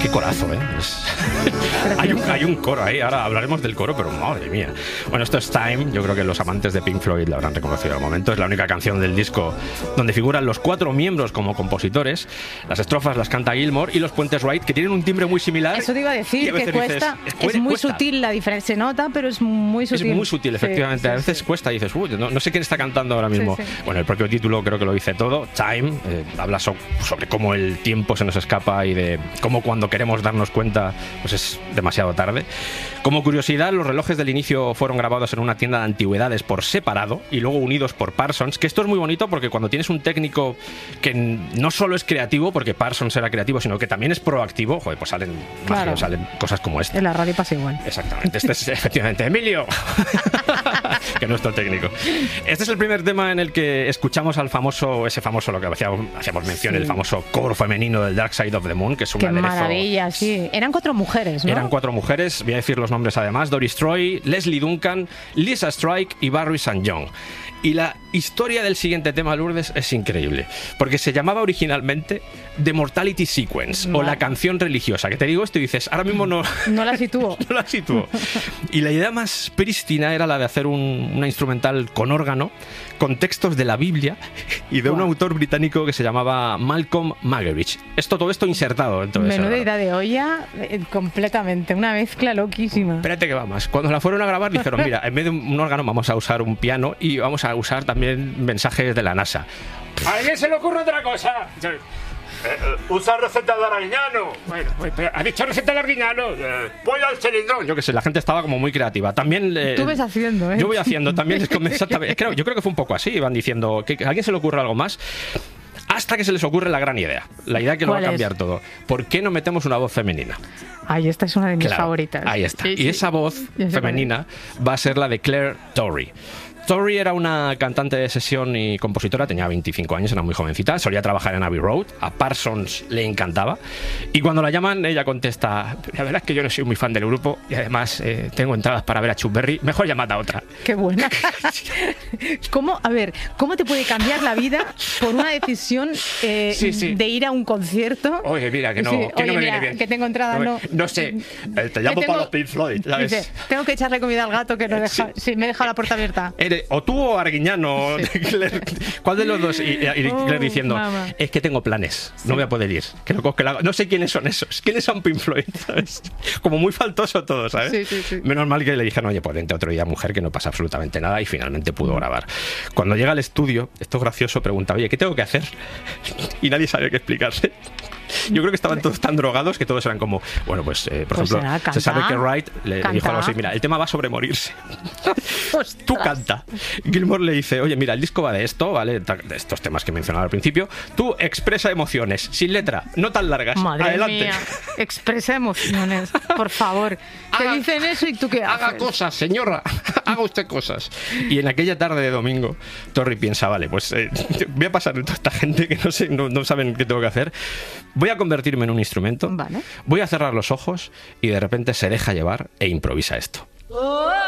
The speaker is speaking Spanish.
Qué corazo, ¿eh? Hay un coro ahí, ahora hablaremos del coro, pero madre mía. Bueno, esto es Time, yo creo que los amantes de Pink Floyd lo habrán reconocido al momento. Es la única canción del disco donde figuran los 4 miembros como compositores. Las estrofas las canta Gilmour y los puentes Wright, que tienen un timbre muy similar. Eso te iba a decir, que cuesta, es muy sutil la diferencia, se nota, pero es muy sutil. Es muy sutil, efectivamente. Sí, a veces cuesta y dices, no sé quién está cantando ahora mismo. Sí. Bueno, el propio título creo que lo dice todo. Time, habla sobre cómo el tiempo se nos escapa y de cómo cuando queremos darnos cuenta pues es demasiado tarde. Como curiosidad, los relojes del inicio fueron grabados en una tienda de antigüedades por separado y luego unidos por Parsons, que esto es muy bonito porque cuando tienes un técnico que no solo es creativo, porque Parsons era creativo, sino que también es proactivo, joder, pues salen magias, salen cosas como esta. En la radio pasa igual. Exactamente, este es efectivamente Emilio, que es nuestro técnico. Este es el primer tema en el que escuchamos al ese famoso, lo que hacíamos mención, sí, el famoso coro femenino del Dark Side of the Moon, que es un Qué aderezo. Maravilla, sí. Eran 4 mujeres, ¿no? Eran 4 mujeres, voy a decir los nombres además: Doris Troy, Leslie Duncan, Lisa Strike y Barry St. John. Y la historia del siguiente tema, Lourdes, es increíble, porque se llamaba originalmente The Mortality Sequence, o la canción religiosa, que te digo esto y dices, ahora mismo no la sitúo. No la sitúo. Y la idea más prístina era la de hacer una instrumental con órgano, con textos de la Biblia y de un autor británico que se llamaba Malcolm Muggeridge. Todo esto insertado dentro de menuda idea de olla, completamente, una mezcla loquísima. Espérate que va más. Cuando la fueron a grabar dijeron, mira, en vez de un órgano vamos a usar un piano y vamos a usar también mensajes de la NASA. ¿A alguien se le ocurre otra cosa? Usa receta de Arguiñano. Bueno, ¿ha dicho receta de Arguiñano? Pollo al cilindrón. Yo qué sé, la gente estaba como muy creativa. También tú ves haciendo, ¿eh? Yo voy haciendo, también les exactamente. Yo creo que fue un poco así. Van diciendo que a alguien se le ocurre algo más. Hasta que se les ocurre la gran idea. La idea que lo va a cambiar todo. ¿Por qué no metemos una voz femenina? Ay, esta es una de mis favoritas. Ahí está. Sí, y esa voz femenina va a ser la de Claire Torrey. Torrey era una cantante de sesión y compositora, tenía 25 años, era muy jovencita, solía trabajar en Abbey Road, a Parsons le encantaba, y cuando la llaman ella contesta, la verdad es que yo no soy muy fan del grupo y además tengo entradas para ver a Chuck Berry, mejor llamad a otra. Qué buena. ¿Cómo te puede cambiar la vida por una decisión de ir a un concierto? Oye, mira, que no, sí, que no me viene bien. Que tengo entrada, no sé, te llamo para los Pink Floyd, ¿sabes? Dice, tengo que echarle comida al gato que no deja, sí, me deja la puerta abierta. O tú o Arguiñano, sí. ¿Cuál de los dos? Y Claire diciendo, mamá, es que tengo planes, no voy a poder ir. No sé quiénes son esos, quiénes son Pink Floyd, ¿sabes? Como muy faltoso todo, ¿sabes? Sí. Menos mal que le dijeron, oye, pues vente otro día, mujer, que no pasa absolutamente nada, y finalmente pudo grabar. Cuando llega al estudio, esto es gracioso, pregunta, oye, ¿qué tengo que hacer? Y nadie sabe qué explicarse. Yo creo que estaban todos tan drogados que todos eran como, bueno, pues, por ejemplo, se sabe que Wright le dijo algo así, mira, el tema va sobre morirse. Tú canta. Gilmour le dice, oye, mira, el disco va de esto, ¿vale? De estos temas que mencionaba al principio. Tú expresa emociones, sin letra, no tan largas. Madre adelante. Mía. Expresa emociones, por favor. Te dicen eso y tú qué haces. Haga cosas, señora, haga usted cosas. Y en aquella tarde de domingo, Torrey piensa, vale, pues voy a pasar de toda esta gente que no saben qué tengo que hacer. Voy a convertirme en un instrumento, vale. Voy a cerrar los ojos y de repente se deja llevar e improvisa esto.